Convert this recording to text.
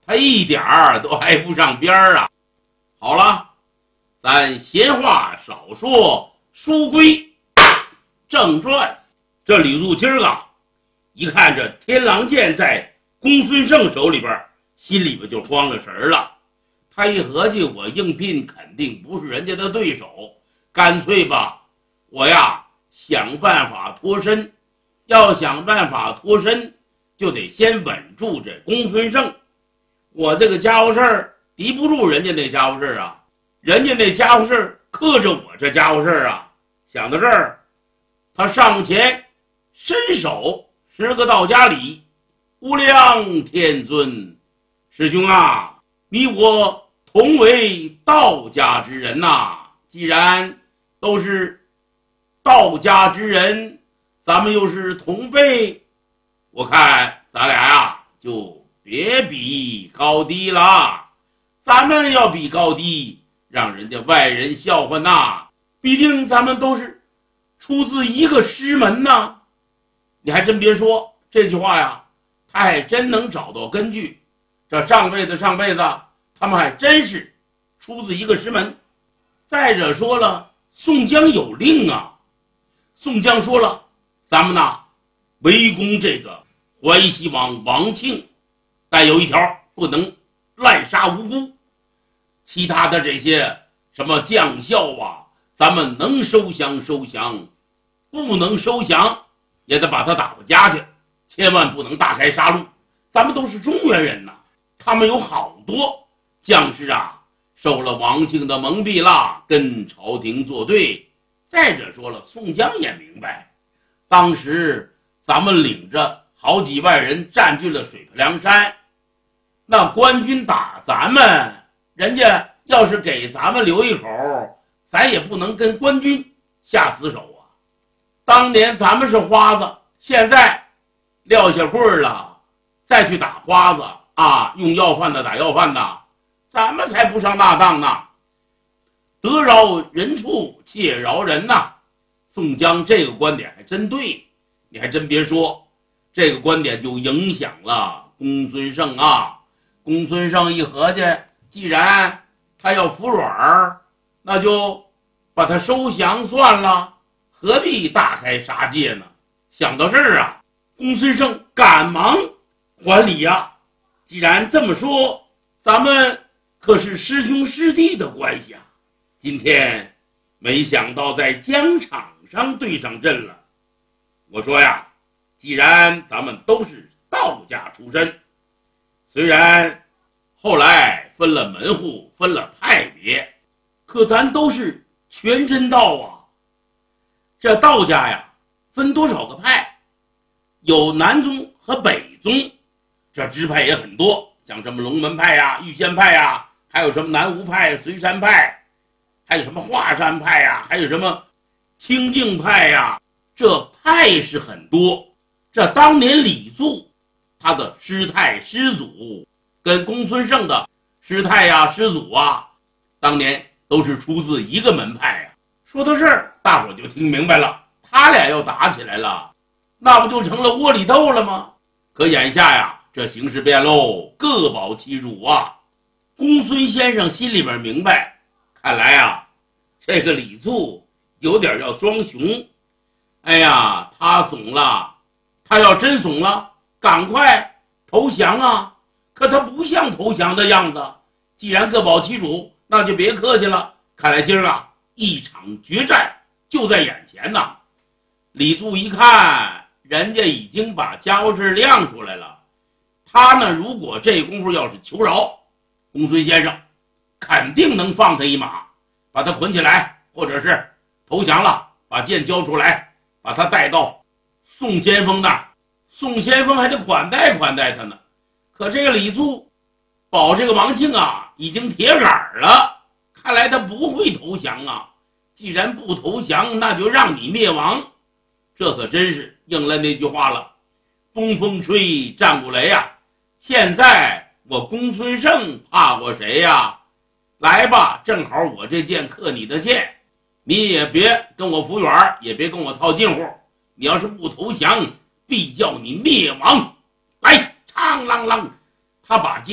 他一点儿都挨不上边儿啊。好了，咱闲话少说，书归正传。这李杜今儿个一看这天狼剑在公孙胜手里边，心里边就慌了神了。他一合计，我应聘肯定不是人家的对手，干脆吧，我呀想办法脱身。要想办法脱身，就得先稳住这公孙胜。我这个家伙事儿敌不住人家那家伙事儿啊，人家那家伙事儿克着我这家伙事儿啊。想到这儿，他上前伸手施个道家礼：“无量天尊，师兄啊，你我同为道家之人呐，既然都是道家之人，咱们又是同辈，我看咱俩呀就别比高低了。咱们要比高低，让人家外人笑话呐，必定咱们都是出自一个师门呐。”你还真别说，这句话呀，他还真能找到根据。这上辈子他们还真是出自一个师门。再者说了，宋江有令啊，宋江说了，咱们呢围攻这个淮西王王庆，但有一条，不能滥杀无辜。其他的这些什么将校啊，咱们能收降收降，不能收降也得把他打回家去，千万不能大开杀戮。咱们都是中原人呐，他们有好多将士啊受了王庆的蒙蔽了，跟朝廷作对。再者说了，宋江也明白，当时咱们领着好几万人占据了水泊梁山，那官军打咱们，人家要是给咱们留一口，咱也不能跟官军下死手啊。当年咱们是花子，现在撂下棍了，再去打花子啊，用要饭的打要饭的，咱们才不上那当呢。得饶人处且饶人呐。宋江这个观点还真对，你还真别说，这个观点就影响了公孙胜啊。公孙胜一合计，既然他要服软，那就把他收降算了，何必大开杀戒呢？想到这儿啊，公孙胜赶忙还礼呀。既然这么说，咱们可是师兄师弟的关系啊。今天没想到在疆场上对上阵了。我说呀，既然咱们都是道家出身，虽然后来分了门户，分了派别，可咱都是全真道啊。这道家呀分多少个派，有南宗和北宗，这支派也很多，像什么龙门派呀、玉仙派呀，还有什么南吴派、随山派，还有什么华山派呀，还有什么清净派呀，这派是很多。这当年李杜他的师太师祖跟公孙胜的师太呀师祖啊，当年都是出自一个门派呀。说到这儿，大伙就听明白了，他俩要打起来了，那不就成了窝里斗了吗？可眼下呀，这形势变喽，各保其主啊。公孙先生心里边明白，看来啊，这个李杜有点要装熊。哎呀，他怂了，他要真怂了，赶快投降啊！可他不像投降的样子。既然各保其主，那就别客气了。看来今儿啊，一场决战就在眼前呐。李杜一看，人家已经把家伙事亮出来了，他呢，如果这功夫要是求饶，公孙先生肯定能放他一马，把他捆起来，或者是投降了，把剑交出来，把他带到宋先锋那儿，宋先锋还得款待款待他呢。可这个李杜保这个王庆啊，已经铁杆了，看来他不会投降啊。既然不投降，那就让你灭亡。这可真是应了那句话了，东风吹，战鼓擂啊。现在我公孙胜怕过谁呀？来吧，正好我这剑克你的剑，你也别跟我服软，也别跟我套近乎。你要是不投降，必叫你灭亡。来，嘡啷啷，他把剑